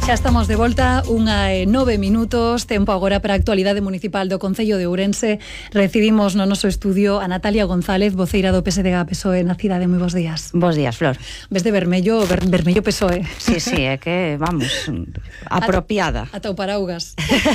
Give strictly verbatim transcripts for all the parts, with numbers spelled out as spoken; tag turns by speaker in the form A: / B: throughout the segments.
A: Xa estamos de volta, unha e nove minutos, tempo agora para a actualidade municipal do Concello de Ourense. Recibimos no noso estudio a Natalia González, voceira do P S D G P S O E na cidade. Moi bons días.
B: Bos días, Flor.
A: Ves de vermello, ver, vermello P S O E.
B: Sí, sí, é que, vamos, apropiada.
A: Ata o paraugas.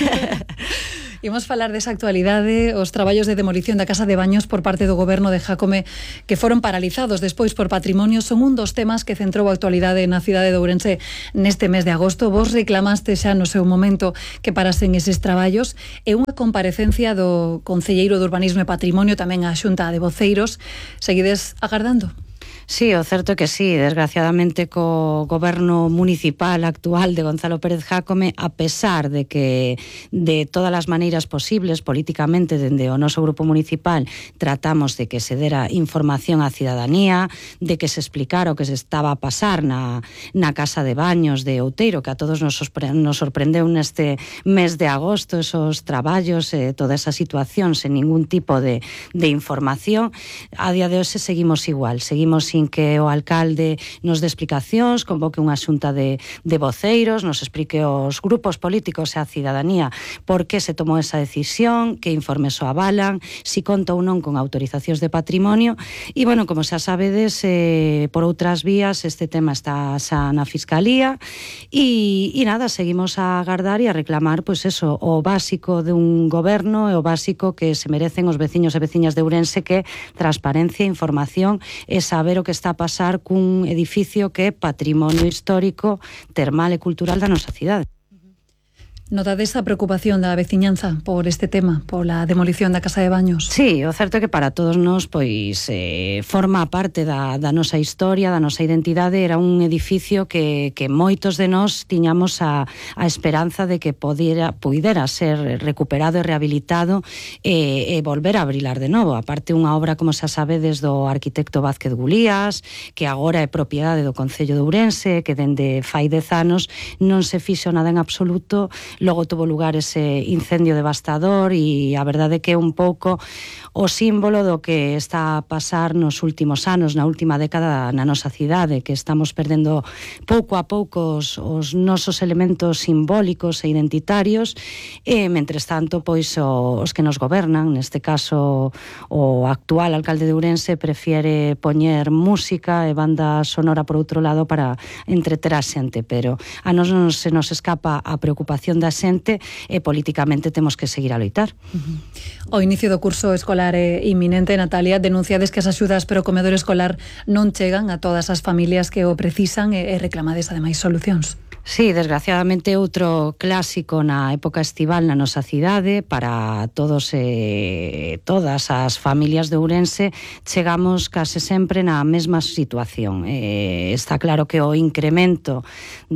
A: Imos falar desa actualidade, os traballos de demolición da Casa de Baños por parte do Goberno de Jácome que foron paralizados despois por Patrimonio son un dos temas que centrou a actualidade na cidade de Ourense neste mes de agosto. Vos reclamaste xa no seu momento que parasen eses traballos e unha comparecencia do Concelleiro de Urbanismo e Patrimonio, tamén a Xunta de Voceiros. Seguides agardando?
B: Sí, o certo é que sí, desgraciadamente co goberno municipal actual de Gonzalo Pérez Jácome, a pesar de que de todas as maneiras posibles políticamente dende o noso grupo municipal tratamos de que se dera información á cidadanía, de que se explicara o que se estaba a pasar na, na Casa de Baños de Outeiro, que a todos nos, nos sorprendeu neste mes de agosto, esos traballos, eh, toda esa situación sen ningún tipo de, de información. A día de hoxe seguimos igual, seguimos sin que o alcalde nos dé explicacións, convoque unha xunta de, de voceiros, nos explique os grupos políticos e a cidadanía por que se tomou esa decisión, que informes o avalan, si conta ou non con autorizacións de patrimonio. E, bueno, como xa sabedes, eh, por outras vías este tema está xa na Fiscalía e, e nada, seguimos a agardar e a reclamar, pois eso, o básico dun goberno e o básico que se merecen os veciños e veciñas de Ourense, que transparencia, información e saber o que está a pasar cun edificio que é patrimonio histórico, termal e cultural da nosa cidade.
A: Notades a preocupación da veciñanza por este tema, pola demolición da Casa de Baños?
B: Sí, o certo é que para todos nós pois eh, forma parte da, da nosa historia, da nosa identidade. Era un edificio que, que moitos de nós tiñamos a, a esperanza de que podera, pudera ser recuperado e rehabilitado e, e volver a abrilar de novo. Aparte, unha obra, como xa sabedes, do arquitecto Vázquez Gulías, que agora é propiedade do Concello de Ourense, que dende fai dez anos non se fixo nada en absoluto. Logo tuvo lugar ese incendio devastador e a verdade é que é un pouco o símbolo do que está a pasar nos últimos anos, na última década na nosa cidade, que estamos perdendo pouco a pouco os, os nosos elementos simbólicos e identitarios e, mentres tanto, pois os que nos gobernan, neste caso o actual alcalde de Ourense, prefiere poñer música e banda sonora por outro lado para entreter a xente, pero a nos non se nos escapa a preocupación da xente e políticamente temos que seguir a loitar.
A: O inicio do curso escolar é inminente, Natalia. Denunciades que as axudas para o comedor escolar non chegan a todas as familias que o precisan e reclamades ademais solucións.
B: Sí, desgraciadamente outro clásico na época estival na nosa cidade. Para todos e eh, todas as familias de Ourense chegamos case sempre na mesma situación. Eh, está claro que o incremento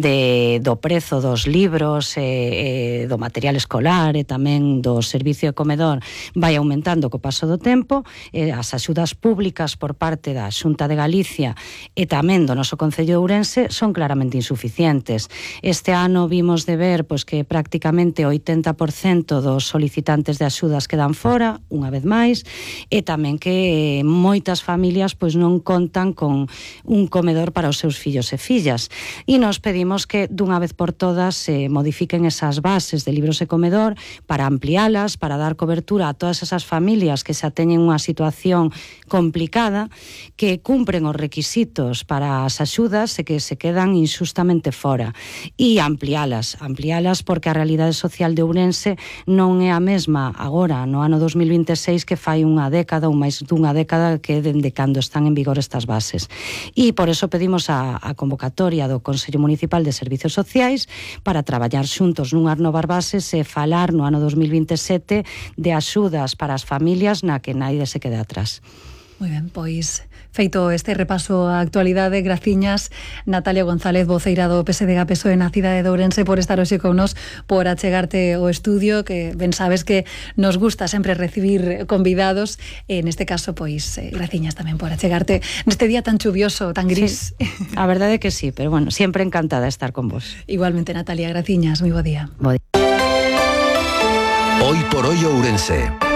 B: de, do prezo dos libros e eh, do material escolar e tamén do servicio de comedor vai aumentando co paso do tempo. Eh, as axudas públicas por parte da Xunta de Galicia e tamén do noso Concello de Ourense son claramente insuficientes. Este ano vimos de ver pois, que prácticamente o oitenta por cento dos solicitantes de axudas quedan fora, unha vez máis, e tamén que moitas familias pois, non contan con un comedor para os seus fillos e fillas. E nos pedimos que dunha vez por todas se modifiquen esas bases de libros e comedor para ampliálas, para dar cobertura a todas esas familias que xa teñen unha situación complicada, que cumpren os requisitos para as axudas e que se quedan injustamente fora. E ampliálas, ampliálas porque a realidade social de Ourense non é a mesma agora, no ano dos mil vinte e seis, que fai unha década ou máis dunha década que dende cando están en vigor estas bases. E por eso pedimos a, a convocatoria do Consello Municipal de Servicios Sociais para traballar xuntos nunhas novas bases e falar no ano dos mil vinte e sete de axudas para as familias na que naide se quede atrás.
A: Moi ben, pois feito este repaso á actualidade, graciñas Natalia González, voceira do P S D G P S O E na cidade de Ourense, por estar hoxe con nos, por achegarte o estudio, que ben sabes que nos gusta sempre recibir convidados, e neste caso, pois, eh, graciñas tamén por achegarte neste día tan chuvioso, tan gris.
B: Sí, a verdade é que sí, pero bueno, sempre encantada de estar con vos.
A: Igualmente, Natalia, graciñas, moi bo día.
B: Bo día.
C: Hoy por hoy Ourense.